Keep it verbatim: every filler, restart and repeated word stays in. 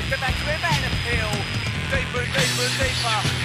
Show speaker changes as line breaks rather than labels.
Get back to him and appeal. Deeper and deeper and deeper.